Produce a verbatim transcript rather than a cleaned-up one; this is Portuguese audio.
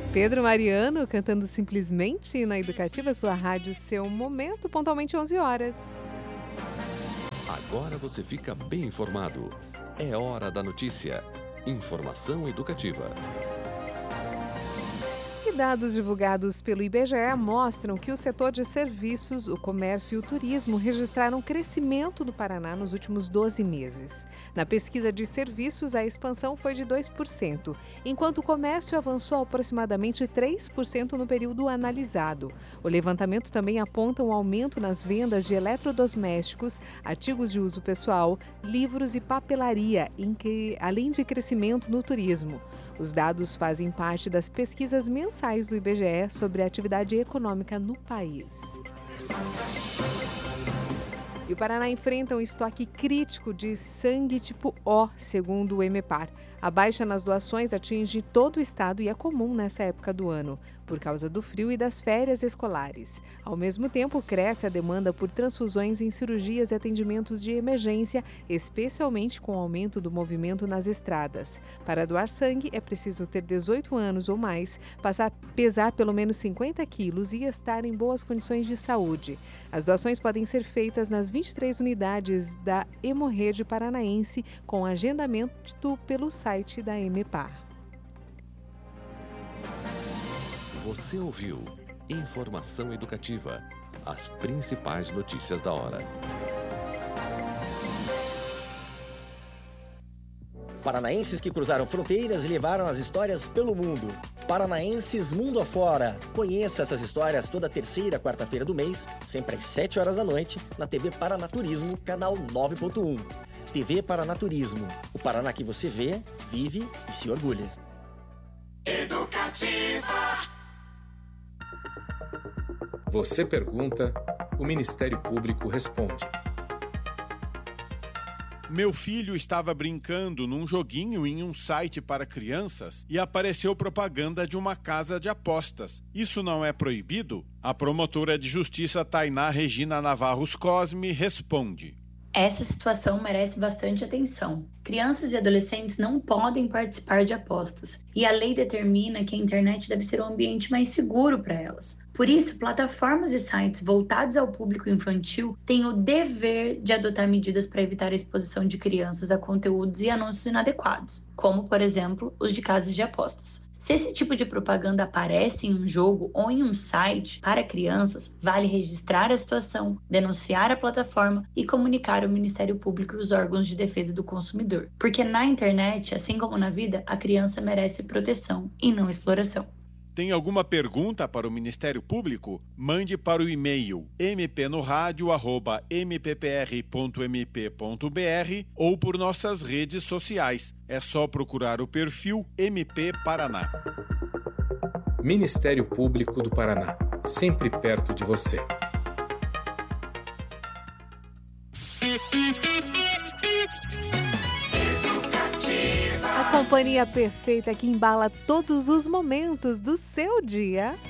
Pedro Mariano cantando Simplesmente na Educativa, sua rádio, seu momento, pontualmente onze horas. Agora você fica bem informado. É hora da notícia. Informação educativa. E dados divulgados pelo I B G E mostram que o setor de serviços, o comércio e o turismo registraram crescimento no Paraná nos últimos doze meses. Na pesquisa de serviços, a expansão foi de dois por cento, enquanto o comércio avançou aproximadamente três por cento no período analisado. O levantamento também aponta um aumento nas vendas de eletrodomésticos, artigos de uso pessoal, livros e papelaria, em que, além de crescimento no turismo. Os dados fazem parte das pesquisas mensais do I B G E sobre a atividade econômica no país. E o Paraná enfrenta um estoque crítico de sangue tipo O, segundo o EMEPAR. A baixa nas doações atinge todo o estado e é comum nessa época do ano, por causa do frio e das férias escolares. Ao mesmo tempo, cresce a demanda por transfusões em cirurgias e atendimentos de emergência, especialmente com o aumento do movimento nas estradas. Para doar sangue, é preciso ter dezoito anos ou mais, passar, pesar pelo menos cinquenta quilos e estar em boas condições de saúde. As doações podem ser feitas nas vinte e três unidades da Hemorrede Paranaense, com agendamento pelo site da EMEPAR. Você ouviu Informação Educativa. As principais notícias da hora. Paranaenses que cruzaram fronteiras e levaram as histórias pelo mundo. Paranaenses Mundo Afora. Conheça essas histórias toda terceira quarta-feira do mês, sempre às sete horas da noite, na T V Paranaturismo, canal nove ponto um. T V Paranaturismo. O Paraná que você vê, vive e se orgulha. Educativa. Você pergunta, o Ministério Público responde. Meu filho estava brincando num joguinho em um site para crianças e apareceu propaganda de uma casa de apostas. Isso não é proibido? A promotora de justiça Tainá Regina Navarros Cosme responde. Essa situação merece bastante atenção. Crianças e adolescentes não podem participar de apostas, e a lei determina que a internet deve ser um ambiente mais seguro para elas. Por isso, plataformas e sites voltados ao público infantil têm o dever de adotar medidas para evitar a exposição de crianças a conteúdos e anúncios inadequados, como, por exemplo, os de casas de apostas. Se esse tipo de propaganda aparece em um jogo ou em um site para crianças, vale registrar a situação, denunciar a plataforma e comunicar ao Ministério Público e os órgãos de defesa do consumidor. Porque na internet, assim como na vida, a criança merece proteção e não exploração. Tem alguma pergunta para o Ministério Público? Mande para o e-mail m p no radio arroba m p p r ponto m p ponto b r ou por nossas redes sociais. É só procurar o perfil M P Paraná. Ministério Público do Paraná, sempre perto de você. A companhia perfeita que embala todos os momentos do seu dia.